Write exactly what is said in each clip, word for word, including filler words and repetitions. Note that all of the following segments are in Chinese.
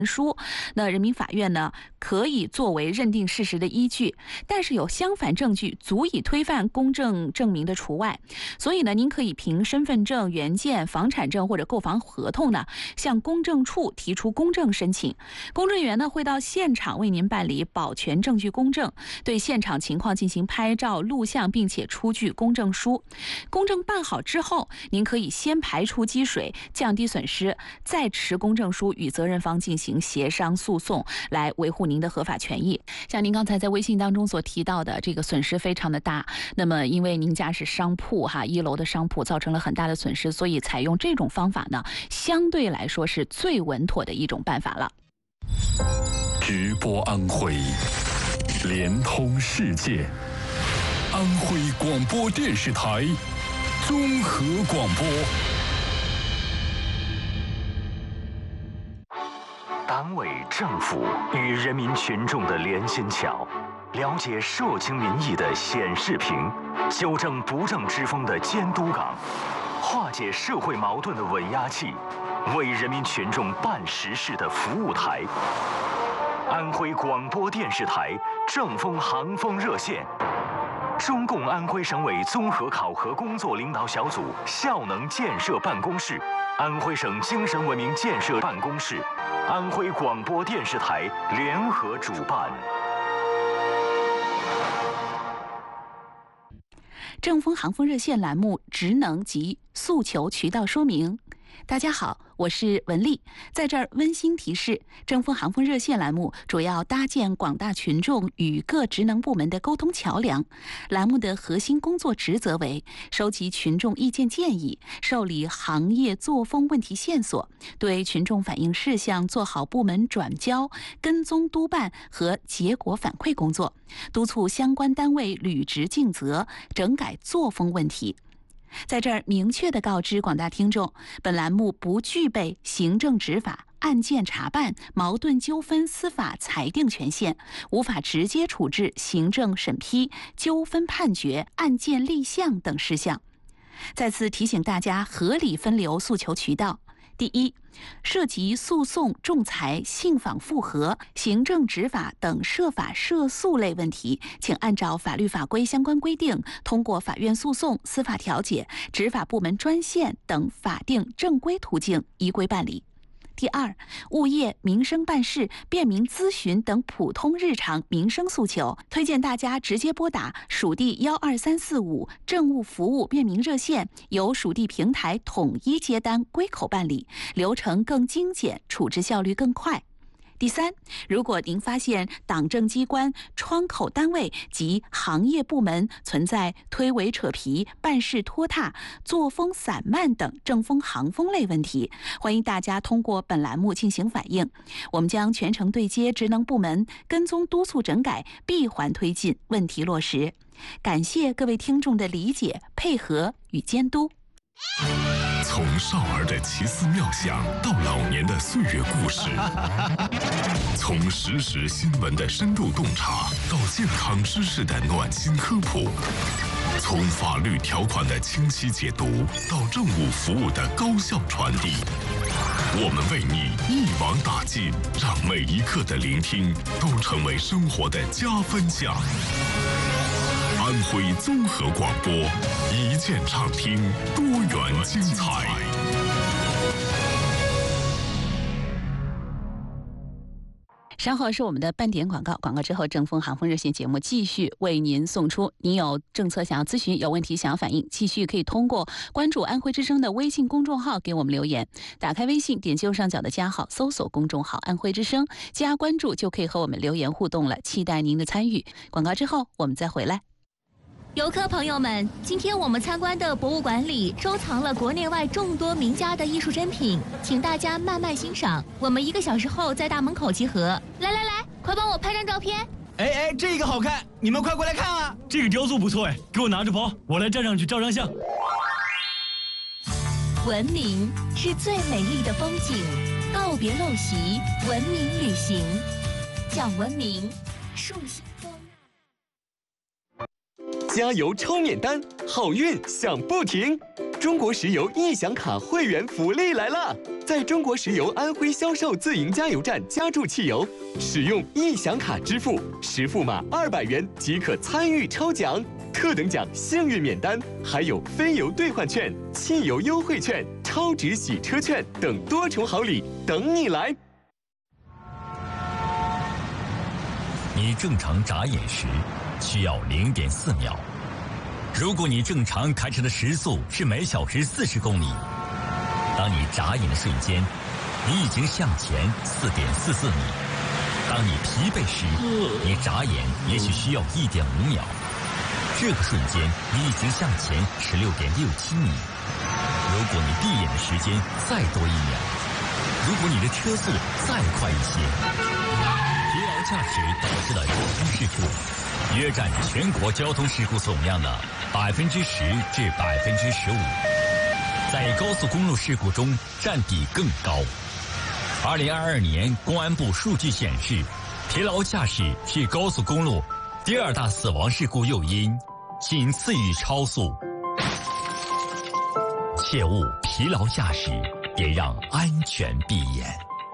书，那人民法院呢可以作为认定事实的依据，但是有相反证据足以推翻公证证明的除外。所以呢，您可以凭身份证、原件、房产证或者购房合同呢，向公证处提出公证申请。公证员呢会到现场为您办理保全证据公证，对现场情况进行拍照、录像，并且出具公证书。公证办好之后，您可以先排除积水，降低损失，再持公证书与责任方进行协商诉讼，来维护您的合法权益。像您刚才在微信当中所提到的，这个损失非常的大。那么，因为您家是商铺哈，一楼的商铺造成了很大的损失，所以采用这种方法呢，相对来说是最稳妥的一种办法了。 直播安徽，连通世界。安徽广播电视台综合广播。 单位、政府与人民群众的连心桥，了解社情民意的显示屏，纠正不正之风的监督岗，化解社会矛盾的稳压器，为人民群众办实事的服务台。安徽广播电视台正风航风热线，中共安徽省委综合考核工作领导小组效能建设办公室，安徽省精神文明建设办公室，安徽广播电视台联合主办。 正风航风热线栏目职能及诉求渠道说明。大家好，我是文丽，在这儿温馨提示，正风航风热线栏目主要搭建广大群众与各职能部门的沟通桥梁。栏目的核心工作职责为收集群众意见建议，受理行业作风问题线索，对群众反映事项做好部门转交、跟踪督办和结果反馈工作，督促相关单位履职尽责，整改作风问题。在这儿明确地告知广大听众，本栏目不具备行政执法、案件查办、矛盾纠纷司法裁定权限，无法直接处置行政审批、纠纷判决、案件立项等事项。再次提醒大家合理分流诉求渠道。第一，涉及诉讼、仲裁、信访复核、行政执法等涉法涉诉类问题，请按照法律法规相关规定，通过法院诉讼、司法调解、执法部门专线等法定正规途径依规办理。第二，物业、民生办事、便民咨询等普通日常民生诉求，推荐大家直接拨打属地幺二三四五政务服务便民热线，由属地平台统一接单归口办理，流程更精简，处置效率更快。第三，如果您发现党政机关、窗口单位及行业部门存在推诿扯皮、办事拖沓、作风散漫等正风行风类问题，欢迎大家通过本栏目进行反映，我们将全程对接职能部门，跟踪督促整改，闭环推进，问题落实。感谢各位听众的理解、配合与监督。 从少儿的奇思妙想到老年的岁月故事，从实时新闻的深度洞察到健康知识的暖心科普，从法律条款的清晰解读到政务服务的高效传递，我们为你一网打尽，让每一刻的聆听都成为生活的加分项。安徽综合广播，一键畅听，多元精彩。 稍后是我们的半点广告，广告之后，正风航风热线节目继续为您送出。您有政策想要咨询，有问题想要反映，继续可以通过关注安徽之声的微信公众号给我们留言。打开微信，点击右上角的加号，搜索公众号安徽之声，加关注就可以和我们留言互动了。期待您的参与。广告之后，我们再回来。 游客朋友们，今天我们参观的博物馆里收藏了国内外众多名家的艺术珍品，请大家慢慢欣赏。我们一个小时后在大门口集合。来来来，快帮我拍张照片！ 哎哎，这个好看，你们快过来看啊！ 这个雕塑不错哎，给我拿着包，我来站上去照张相。 文明是最美丽的风景，告别陋习，文明旅行，讲文明，树新风。 加油抽免单，好运享不停！中国石油易享卡会员福利来了！在中国石油安徽销售自营加油站加注汽油，使用易享卡支付，实付码二百元即可参与抽奖。特等奖幸运免单，还有非油兑换券、汽油优惠券、超值洗车券等多重好礼等你来。 你正常眨眼时需要零点四秒。如果你正常开车的时速是每小时四十公里，当你眨眼的瞬间，你已经向前四点四四米。当你疲惫时，你眨眼也许需要一点五秒。这个瞬间，你已经向前十六点六七米。如果你闭眼的时间再多一秒，如果你的车速再快一些，疲劳驾驶导致的交通事故，约占全国交通事故总量的百分之十至百分之十五，在高速公路事故中占比更高。二零二二年公安部数据显示，疲劳驾驶是高速公路第二大死亡事故诱因，仅次于超速。切勿疲劳驾驶，别让安全闭眼。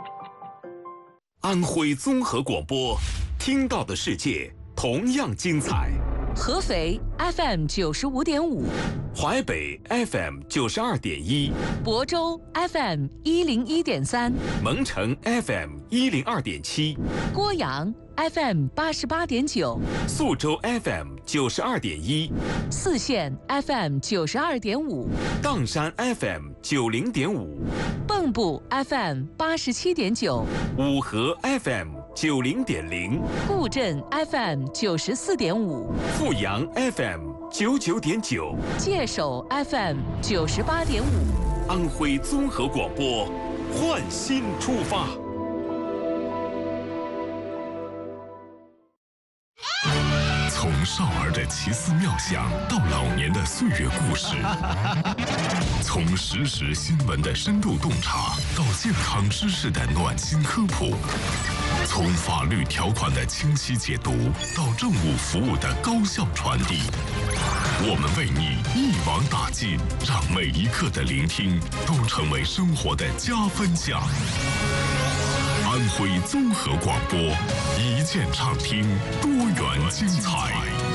安徽综合广播，听到的世界同样精彩。 合肥 F M 九十五点五， 淮北 F M 九十二点一， 亳州 F M 一零一点三， 蒙城 F M 一零二点七， 郭阳 F M 八十八点九， 宿州 F M 九十二点一， 泗县 F M 九十二点五， 砀山 F M 九零点五， 蚌埠 F M 八十七点九， 五河 F M 九零点零， 固镇 F M 九十四点五， 阜阳 F M 九九点九， 界首 F M 九十八点五。 安徽综合广播，焕新出发。 从少儿的奇思妙想到老年的岁月故事，从实时新闻的深度洞察到健康知识的暖心科普，从法律条款的清晰解读到政务服务的高效传递，我们为你一网打尽，让每一刻的聆听都成为生活的加分项。安徽综合广播，一键畅听，多元精彩。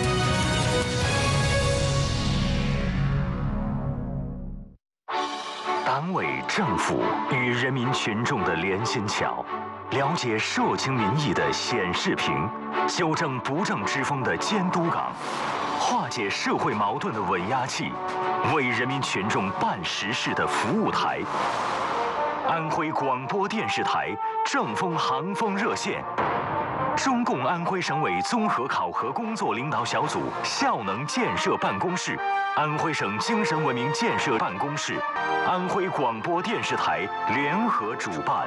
党委政府与人民群众的连心桥，了解社情民意的显示屏，修正不正之风的监督岗，化解社会矛盾的稳压器，为人民群众办实事的服务台。安徽广播电视台正风航风热线，中共安徽省委综合考核工作领导小组效能建设办公室，安徽省精神文明建设办公室，安徽广播电视台联合主办。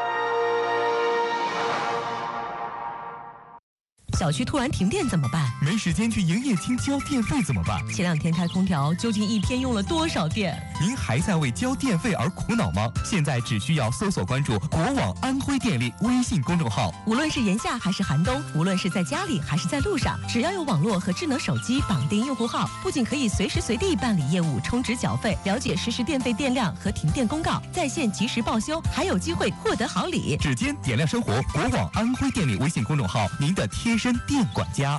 小区突然停电怎么办？ 没时间去营业厅交电费怎么办？ 前两天开空调，究竟一天用了多少电？ 您还在为交电费而苦恼吗？现在只需要搜索关注国网安徽电力微信公众号。 无论是炎夏还是寒冬，无论是在家里还是在路上，只要有网络和智能手机绑定用户号，不仅可以随时随地办理业务、充值缴费、了解实时电费电量和停电公告，在线及时报修，还有机会获得好礼。 指尖点亮生活，国网安徽电力微信公众号，您的贴身电管家。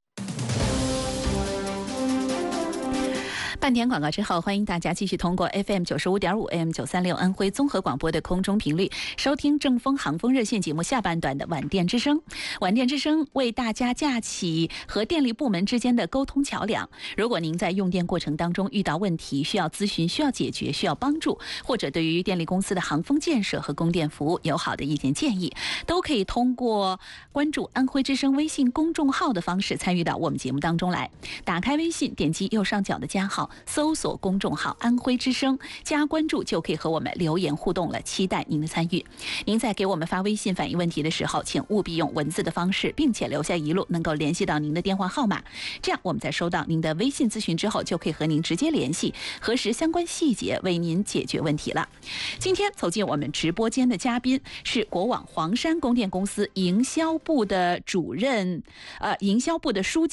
半点广告之后，欢迎大家继续通过 F M 九十五点五 A M 九三六安徽综合广播的空中频率收听正风航风热线节目下半段的晚电之声。晚电之声为大家架起和电力部门之间的沟通桥梁。如果您在用电过程当中遇到问题，需要咨询、需要解决、需要帮助，或者对于电力公司的航风建设和供电服务有好的意见建议，都可以通过关注安徽之声微信公众号的方式参与到我们节目当中来。打开微信，点击右上角的加号，搜索公众号安徽之声，加关注就可以和我们留言互动了，期待您的参与。您在给我们发微信反映问题的时候，请务必用文字的方式，并且留下一路能够联系到您的电话号码，这样我们在收到您的微信咨询之后，就可以和您直接联系，核实相关细节，为您解决问题了。今天走进我们直播间的嘉宾是国网黄山供电公司营销部的主任，呃，营销部的书记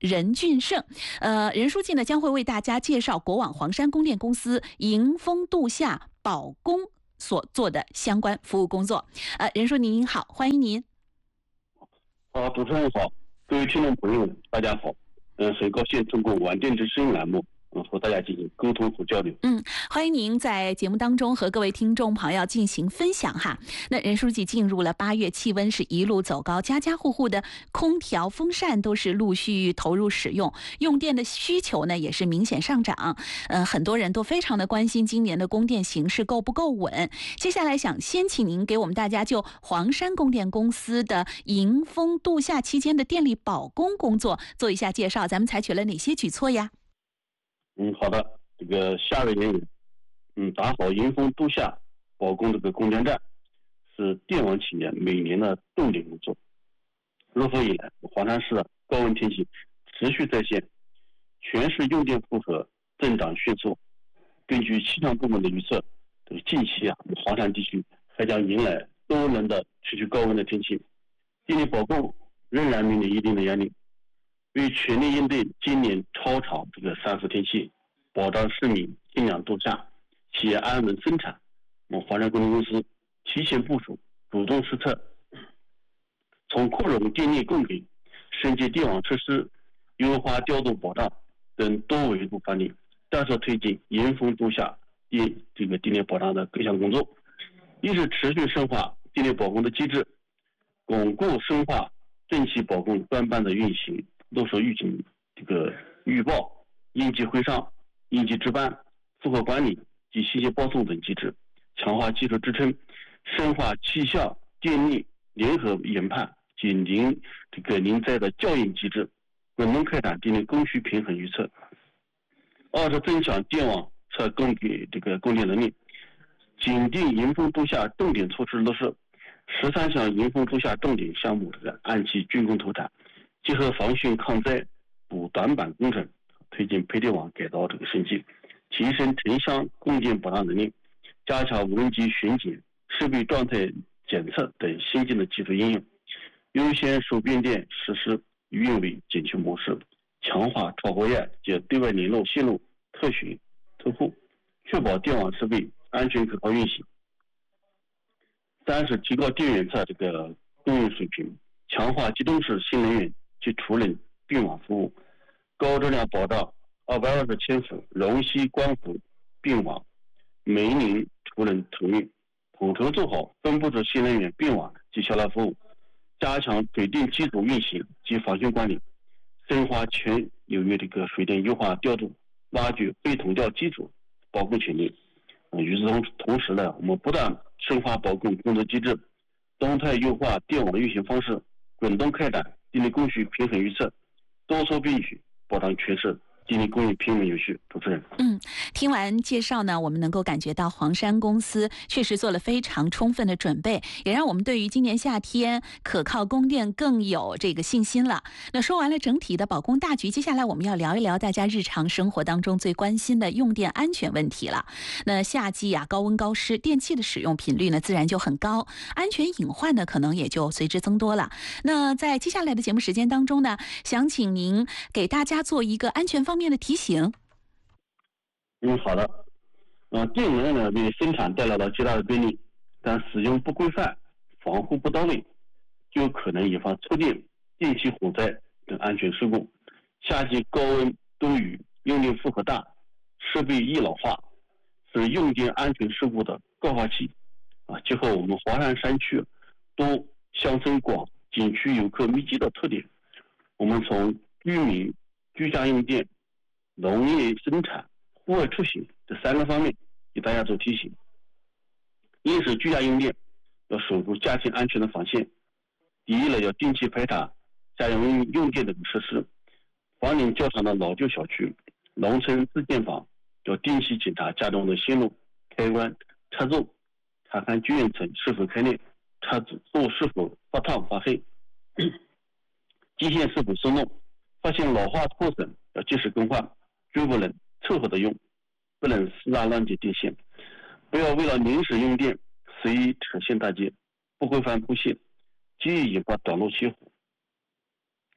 任俊胜。呃，任书记呢将会为大家介绍国网黄山供电公司迎峰度夏保供所做的相关服务工作。呃，任书记您好，欢迎您。 好，主持人好，各位听众朋友大家好。嗯，很高兴通过晚电之声栏目，嗯，和大家进行沟通和交流。 嗯，欢迎您在节目当中和各位听众朋友进行分享哈。那任书记进入了八月，气温是一路走高，家家户户的空调、风扇都是陆续投入使用，用电的需求呢也是明显上涨。嗯，很多人都非常的关心今年的供电形势够不够稳。接下来想先请您给我们大家就黄山供电公司的迎峰度夏期间的电力保供工作做一下介绍，咱们采取了哪些举措呀？ 嗯，好的，这个夏日炎炎，嗯，打好迎峰度夏保供这个供电站，是电网企业每年的重点工作。入伏以来，黄山市的高温天气持续再现，全市用电负荷增长迅速。根据气象部门的预测，这个近期啊，黄山地区还将迎来多轮的持续高温的天气，电力保供仍然面临一定的压力。为全力应对今年超长这个三伏天气，保障市民尽量度夏，企业安稳生产，我们黄山供电公司提前部署，主动施策，从扩容电力供给、升级电网设施、优化调度保障等多维度方面，大力推进迎峰度夏电这个电力保障的各项工作。一是持续深化电力保供的机制，巩固深化政企保供专班的运行。落实预警、这个预报、应急会上、应急值班、负荷管理及信息报送等机制，强化技术支撑，深化气象、电力联合研判及临这个临灾的校应机制，稳中开展电力供需平衡预测。二是增强电网侧供给这个供电能力，紧盯迎峰度夏重点措施落实，十三项迎峰度夏重点项目这个按期竣工投产。结合防汛抗灾补短板工程，推进配电网改造这个升级，提升城乡供电保障能力，加强无人机巡检、设备状态检测等先进的技术应用，优先手变电实施运维检修模式，强化超过夜及对外联络线路特巡特护，确保电网设备安全可靠运行。三是提高电源侧这个供应水平，强化机动式新能源及储能并网服务，高质量保障二百二十千伏龙溪光伏并网煤宁储能投运，统筹做好分布式新能源并网及销售服务，加强水电机组运行及防汛管理，深化全领域这个水电优化调度，挖掘非统调机组保供潜力。呃、与此同同时呢，我们不断深化保供工作机制，动态优化电网运行方式，滚动开展电力供需平衡预测，多措并举，保障全市电力供应平稳有序。主持人， 嗯，听完介绍呢，我们能够感觉到黄山公司确实做了非常充分的准备，也让我们对于今年夏天可靠供电更有这个信心了。那说完了整体的保供大局，接下来我们要聊一聊大家日常生活当中最关心的用电安全问题了。那夏季啊，高温高湿，电器的使用频率呢自然就很高，安全隐患呢可能也就随之增多了。那在接下来的节目时间当中呢，想请您给大家做一个安全方面的提醒。 嗯，好的。呃，电源呢为生产带来了极大的便利，但使用不规范、防护不到位，就可能引发触电、电气火灾等安全事故。夏季高温多雨，用电负荷大，设备易老化，是用电安全事故的高发期。啊，结合我们华山山区多乡村广、景区游客密集的特点，我们从居民居家用电、农业生产、户外出行这三个方面给大家做提醒。一是居家用电要守住家庭安全的防线，第一呢要定期排查家用用电的设施，房龄较长的老旧小区、农村自建房要定期检查家中的线路、开关、插座，查看绝缘层是否开裂，插座是否发烫发黑，机线是否松动，发现老化破损要及时更换，绝不能凑合的用，不能私拉乱接电线，不要为了临时用电随意扯线搭接，不规范布线，极易引发短路起火。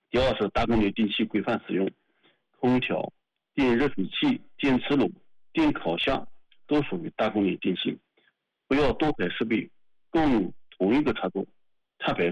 第二是大功率电器规范使用，空调、电热水器、电磁炉、电烤箱都属于大功率电器，不要多台设备共用同一个插座，插排